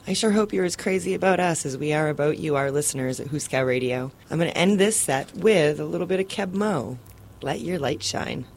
I sure hope you're as crazy about us as we are about you, our listeners at Huskow Radio. I'm going to end this set with a little bit of Keb Mo. Let your light shine.